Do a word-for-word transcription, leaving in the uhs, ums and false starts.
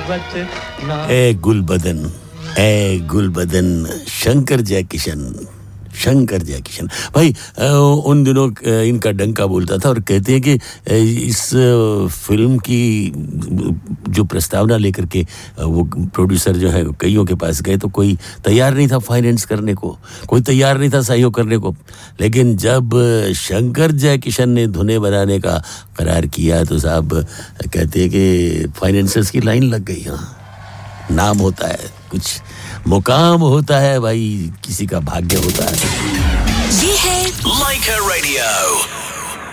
ए गुलबदन ए गुलबदन शंकर जयकिशन शंकर जयकिशन भाई उन दिनों इनका डंका बोलता था और कहते हैं कि इस फिल्म की जो प्रस्तावना लेकर के वो प्रोड्यूसर जो है कईयों के पास गए तो कोई तैयार नहीं था फाइनेंस करने को, कोई तैयार नहीं था सहयोग करने को, लेकिन जब शंकर जयकिशन ने धुनें बनाने का करार किया तो साहब कहते हैं कि फाइनेंसर्स की लाइन लग गई। हाँ, नाम होता है, कुछ मुकाम होता है भाई, किसी का भाग्य होता है। ये है लाइका रेडियो।